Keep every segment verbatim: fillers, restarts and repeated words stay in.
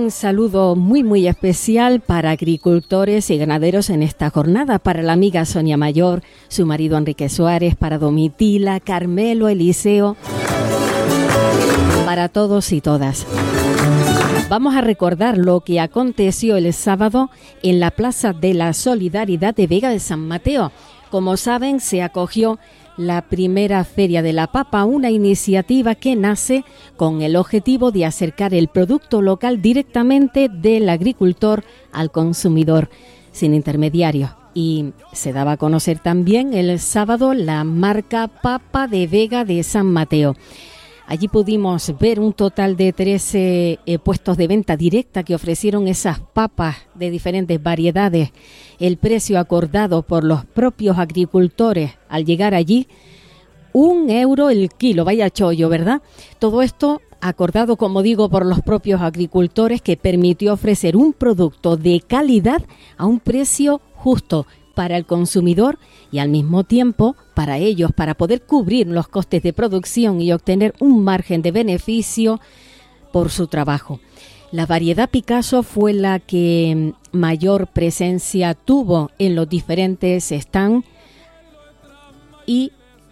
Un saludo muy muy especial para agricultores y ganaderos en esta jornada, para la amiga Sonia Mayor, su marido Enrique Suárez, para Domitila, Carmelo, Eliseo, para todos y todas. Vamos a recordar lo que aconteció el sábado en la Plaza de la Solidaridad de Vega de San Mateo. Como saben, se acogió la primera Feria de la Papa, una iniciativa que nace con el objetivo de acercar el producto local directamente del agricultor al consumidor, sin intermediarios. Y se daba a conocer también el sábado la marca Papa de Vega de San Mateo. Allí pudimos ver un total de trece eh, puestos de venta directa que ofrecieron esas papas de diferentes variedades. El precio acordado por los propios agricultores al llegar allí, un euro el kilo, vaya chollo, ¿verdad? Todo esto acordado, como digo, por los propios agricultores, que permitió ofrecer un producto de calidad a un precio justo para el consumidor y al mismo tiempo para ellos, para poder cubrir los costes de producción y obtener un margen de beneficio por su trabajo. La variedad Picasso fue la que mayor presencia tuvo en los diferentes stands, y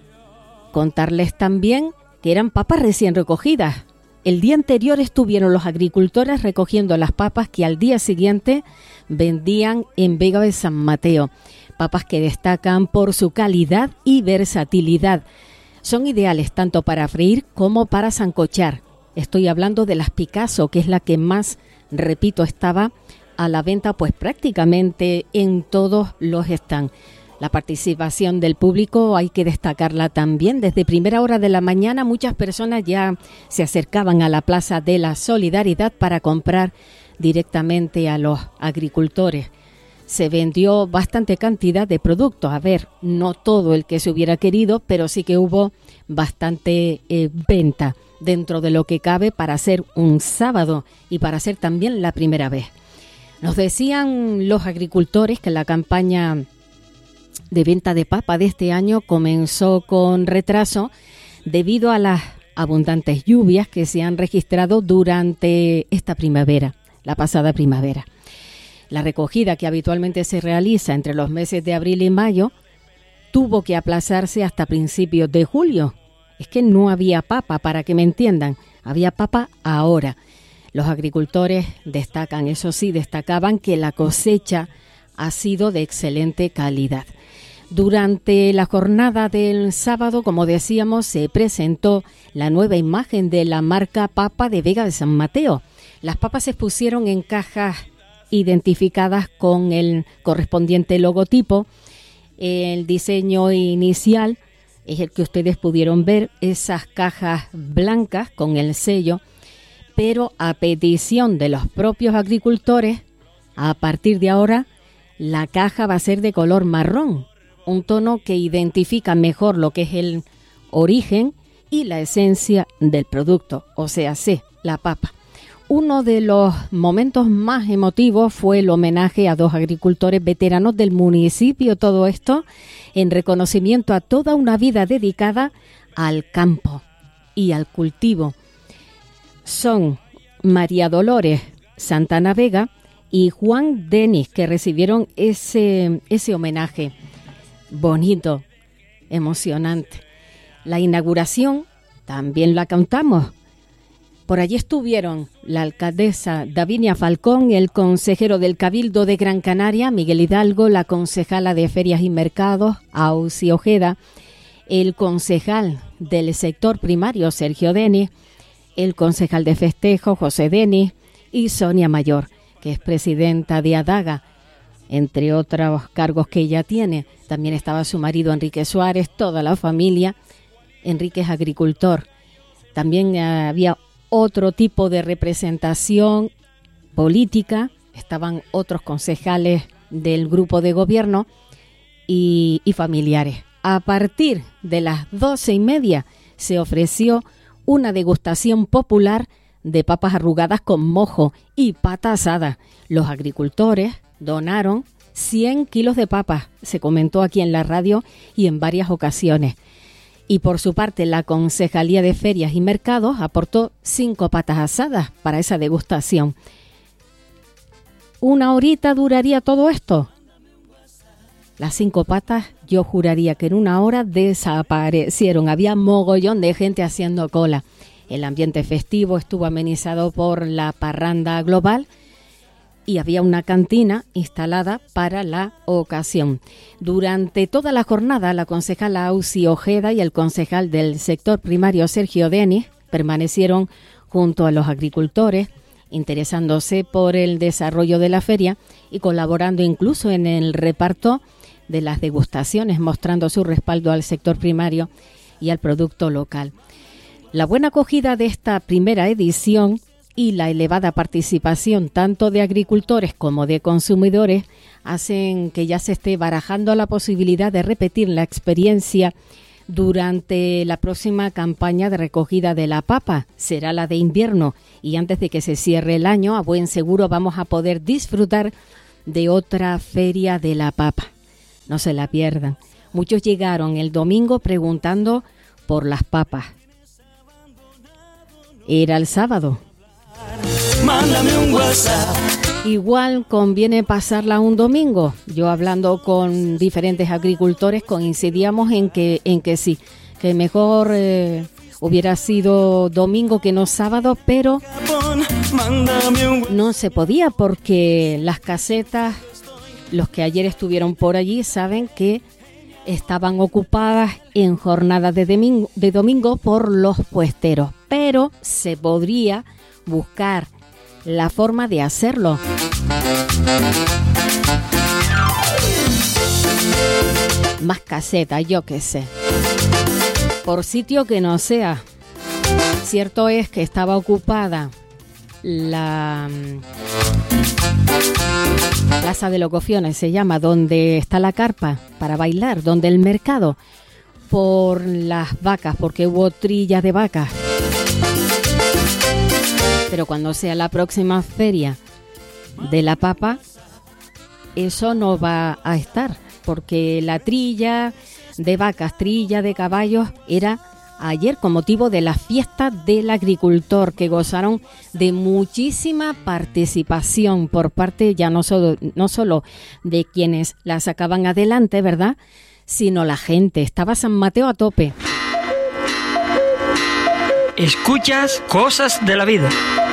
contarles también que eran papas recién recogidas. El día anterior estuvieron los agricultores recogiendo las papas que al día siguiente vendían en Vega de San Mateo. Papas que destacan por su calidad y versatilidad. Son ideales tanto para freír como para sancochar. Estoy hablando de las Picasso, que es la que más, repito, estaba a la venta pues prácticamente en todos los stands. La participación del público hay que destacarla también. Desde primera hora de la mañana muchas personas ya se acercaban a la Plaza de la Solidaridad para comprar directamente a los agricultores. Se vendió bastante cantidad de productos. A ver, no todo el que se hubiera querido, pero sí que hubo bastante eh, venta dentro de lo que cabe para ser un sábado y para ser también la primera vez. Nos decían los agricultores que la campaña de venta de papa de este año comenzó con retraso debido a las abundantes lluvias que se han registrado durante esta primavera, la pasada primavera. La recogida, que habitualmente se realiza entre los meses de abril y mayo, tuvo que aplazarse hasta principios de julio. Es que no había papa, para que me entiendan, había papa ahora. Los agricultores destacan, eso sí, destacaban que la cosecha ha sido de excelente calidad. Durante la jornada del sábado, como decíamos, se presentó la nueva imagen de la marca Papa de Vega de San Mateo. Las papas se expusieron en cajas identificadas con el correspondiente logotipo. El diseño inicial es el que ustedes pudieron ver, esas cajas blancas con el sello, pero a petición de los propios agricultores, a partir de ahora la caja va a ser de color marrón, un tono que identifica mejor lo que es el origen y la esencia del producto, o sea, sí, la papa. Uno de los momentos más emotivos fue el homenaje a dos agricultores veteranos del municipio, todo esto en reconocimiento a toda una vida dedicada al campo y al cultivo. Son María Dolores Santana Vega y Juan Denis, que recibieron ese, ese homenaje. Bonito, emocionante. La inauguración también la contamos. Por allí estuvieron la alcaldesa Davinia Falcón, el consejero del Cabildo de Gran Canaria, Miguel Hidalgo, la concejala de Ferias y Mercados, Ausi Ojeda, el concejal del sector primario, Sergio Denis, el concejal de festejo, José Denis, y Sonia Mayor, que es presidenta de ADAGA, entre otros cargos que ella tiene. También estaba su marido Enrique Suárez, toda la familia. Enrique es agricultor. También había otro tipo de representación política, estaban otros concejales del grupo de gobierno y, y familiares. A partir de las doce y media se ofreció una degustación popular de papas arrugadas con mojo y pata asada. Los agricultores donaron cien kilos de papas, se comentó aquí en la radio y en varias ocasiones. Y por su parte, la Concejalía de Ferias y Mercados aportó cinco patas asadas para esa degustación. una horita duraría todo esto. Las cinco patas, yo juraría que en una hora desaparecieron. Había mogollón de gente haciendo cola. El ambiente festivo estuvo amenizado por la parranda global y había una cantina instalada para la ocasión. Durante toda la jornada, la concejala Ausi Ojeda y el concejal del sector primario Sergio Denis permanecieron junto a los agricultores, interesándose por el desarrollo de la feria y colaborando incluso en el reparto de las degustaciones, mostrando su respaldo al sector primario y al producto local. La buena acogida de esta primera edición y la elevada participación tanto de agricultores como de consumidores hacen que ya se esté barajando la posibilidad de repetir la experiencia durante la próxima campaña de recogida de la papa. Será la de invierno y antes de que se cierre el año, a buen seguro vamos a poder disfrutar de otra feria de la papa. No se la pierdan. Muchos llegaron el domingo preguntando por las papas. Era el sábado. Mándame un WhatsApp. Igual conviene pasarla un domingo. Yo hablando con diferentes agricultores coincidíamos en que en que sí, que mejor eh, hubiera sido domingo que no sábado, pero no se podía porque las casetas, los que ayer estuvieron por allí saben que estaban ocupadas en jornadas de domingo, de domingo por los puesteros, pero se podría buscar la forma de hacerlo. Más casetas, yo qué sé. Por sitio que no sea. Cierto es que estaba ocupada la Plaza de Locuciones, se llama, donde está la carpa para bailar, donde el mercado, por las vacas, porque hubo trillas de vacas. Pero cuando sea la próxima feria de la papa, eso no va a estar, porque la trilla de vacas, trilla de caballos, era ayer con motivo de la fiesta del agricultor, que gozaron de muchísima participación por parte ya no solo, no solo de quienes la sacaban adelante, ¿verdad?, sino la gente. Estaba San Mateo a tope. Escuchas Cosas de la Vida.